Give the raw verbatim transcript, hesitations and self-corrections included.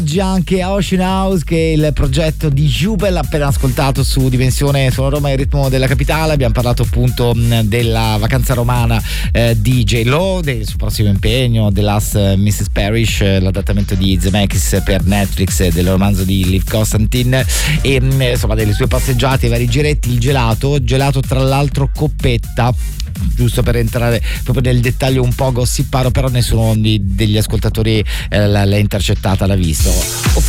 Anche Ocean House, che è il progetto di Jubel, appena ascoltato su Dimensione Suono Roma, il ritmo della capitale. Abbiamo parlato appunto della vacanza romana eh, di J-Lo, del suo prossimo impegno, The Last missus Parrish, l'adattamento di Zemeckis per Netflix del romanzo di Liv Constantine, e insomma delle sue passeggiate, i vari giretti. Il gelato, gelato tra l'altro coppetta, giusto per entrare proprio nel dettaglio un po' gossiparo, però nessuno di, degli ascoltatori eh, l'ha intercettata, l'ha visto.